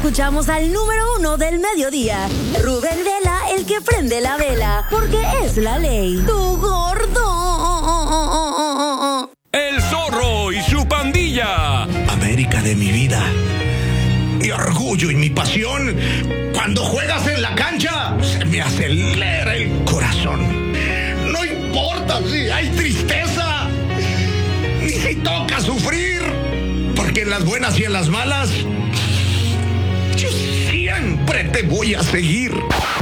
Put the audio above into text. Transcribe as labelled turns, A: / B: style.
A: escuchamos al número 1 del mediodía. Rubén Vela, el que prende la vela, porque es la ley. ¡Tu gordo!
B: El Zorro y su pandilla.
C: América de mi vida, mi orgullo y mi pasión. Cuando juegas en la cancha, se me acelera el corazón. No importa si hay tristeza, ni si toca sufrir, porque en las buenas y en las malas, yo siempre te voy a seguir.